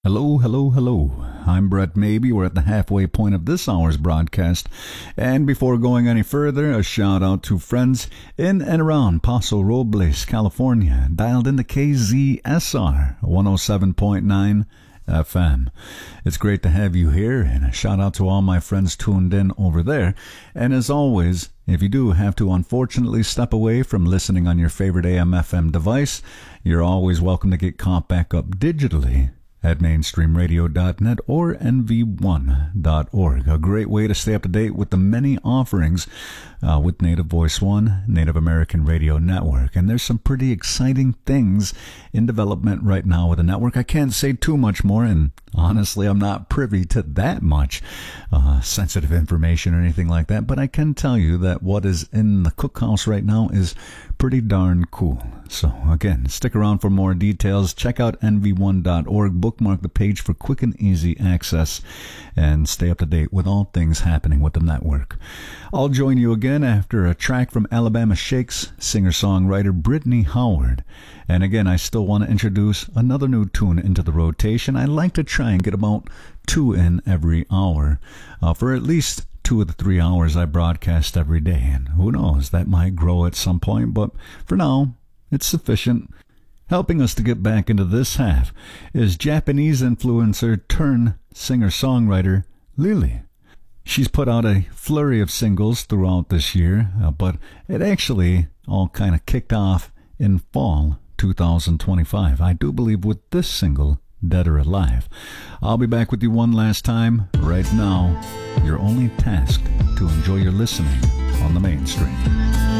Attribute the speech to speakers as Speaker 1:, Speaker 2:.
Speaker 1: Hello, hello, hello. I'm Brett Maybe. We're at the halfway point of this hour's broadcast. And before going any further, a shout out to friends in and around Paso Robles, California, dialed into KZSR 107.9 FM. It's great to have you here, and a shout out to all my friends tuned in over there. And as always, if you do have to unfortunately step away from listening on your favorite AM/FM device, you're always welcome to get caught back up digitally at mainstreamradio.net or nv1.org. A great way to stay up to date with the many offerings with Native Voice One, Native American Radio Network. And there's some pretty exciting things in development right now with the network. I can't say too much more, and honestly, I'm not privy to that much sensitive information or anything like that, but I can tell you that what is in the cookhouse right now is pretty darn cool. So again, stick around for more details. Check out nv1.org, bookmark the page for quick and easy access, and stay up to date with all things happening with the network. I'll join you again after a track from Alabama Shakes singer-songwriter Brittany Howard. And again, I still want to introduce another new tune into the rotation. I like to try and get about 2 in every hour for at least 2 of the 3 hours I broadcast every day. And who knows, that might grow at some point, but for now, it's sufficient. Helping us to get back into this half is Japanese influencer turned singer-songwriter Lily. She's put out a flurry of singles throughout this year, but it actually all kind of kicked off in fall 2025. I do believe with this single, Dead or Alive. I'll be back with you one last time. Right now, you're only tasked to enjoy your listening on the mainstream.